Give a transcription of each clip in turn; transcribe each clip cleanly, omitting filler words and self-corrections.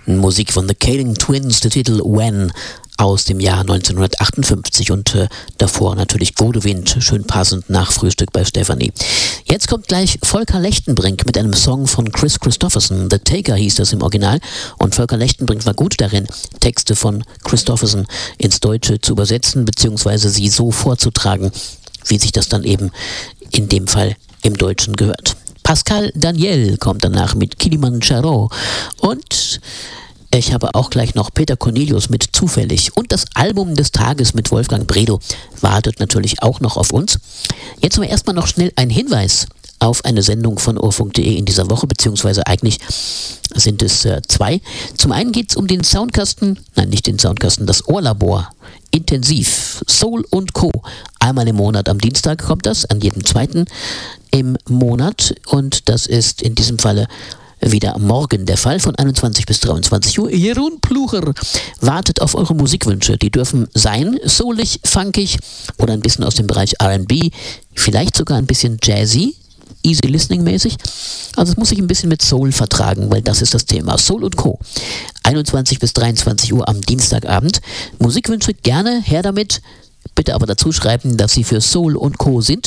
Musik von The Kaling Twins, der Titel When aus dem Jahr 1958 und davor natürlich Godewind, schön passend nach Frühstück bei Stefanie. Jetzt kommt gleich Volker Lechtenbrink mit einem Song von Chris Christopherson, The Taker hieß das im Original, und Volker Lechtenbrink war gut darin, Texte von Christopherson ins Deutsche zu übersetzen bzw. sie so vorzutragen, wie sich das dann eben in dem Fall im Deutschen gehört. Pascal Daniel kommt danach mit Kilimanjaro und ich habe auch gleich noch Peter Cornelius mit Zufällig und das Album des Tages mit Wolfgang Bredow wartet natürlich auch noch auf uns. Jetzt aber erstmal noch schnell ein Hinweis auf eine Sendung von Ohrfunk.de in dieser Woche, beziehungsweise eigentlich sind es zwei. Zum einen geht es um den Soundkasten, nein nicht den Soundkasten, das Ohrlabor. Intensiv, Soul & Co. Einmal im Monat am Dienstag kommt das, an jedem zweiten im Monat und das ist in diesem Falle wieder morgen der Fall von 21 bis 23 Uhr. Jeroen Plucher wartet auf eure Musikwünsche. Die dürfen sein, soulig, funkig oder ein bisschen aus dem Bereich R&B, vielleicht sogar ein bisschen jazzy, easy listening mäßig. Also es muss sich ein bisschen mit Soul vertragen, weil das ist das Thema. Soul & Co. 21 bis 23 Uhr am Dienstagabend. Musikwünsche gerne, her damit. Bitte aber dazu schreiben, dass sie für Soul & Co. sind.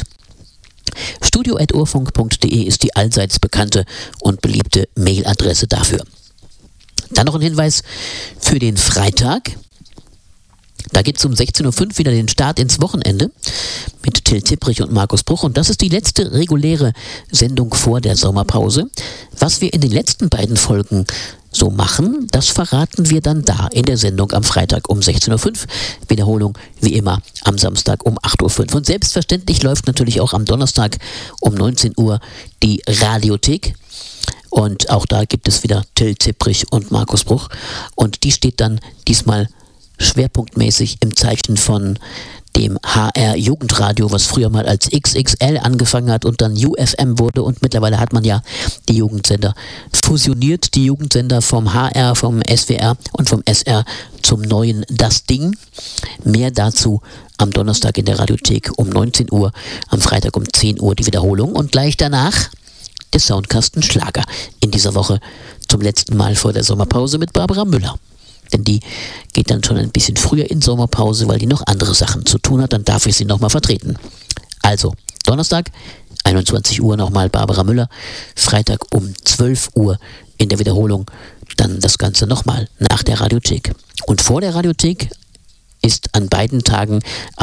studio@ohrfunk.de ist die allseits bekannte und beliebte Mailadresse dafür. Dann noch ein Hinweis für den Freitag. Da gibt es um 16.05 Uhr wieder den Start ins Wochenende mit Till Zipprich und Markus Bruch. Und das ist die letzte reguläre Sendung vor der Sommerpause. Was wir in den letzten beiden Folgen so machen, das verraten wir dann da in der Sendung am Freitag um 16.05 Uhr. Wiederholung wie immer am Samstag um 8.05 Uhr. Und selbstverständlich läuft natürlich auch am Donnerstag um 19 Uhr die Radiothek. Und auch da gibt es wieder Till Zipprich und Markus Bruch. Und die steht dann diesmal schwerpunktmäßig im Zeichen von dem HR Jugendradio, was früher mal als XXL angefangen hat und dann UFM wurde und mittlerweile hat man ja die Jugendsender fusioniert, die Jugendsender vom HR, vom SWR und vom SR zum neuen Das Ding. Mehr dazu am Donnerstag in der Radiothek um 19 Uhr, am Freitag um 10 Uhr die Wiederholung und gleich danach der Soundkasten Schlager in dieser Woche zum letzten Mal vor der Sommerpause mit Barbara Müller. Denn die geht dann schon ein bisschen früher in Sommerpause, weil die noch andere Sachen zu tun hat. Dann darf ich sie nochmal vertreten. Also, Donnerstag, 21 Uhr nochmal Barbara Müller. Freitag um 12 Uhr in der Wiederholung. Dann das Ganze nochmal nach der Radiothek. Und vor der Radiothek ist an beiden Tagen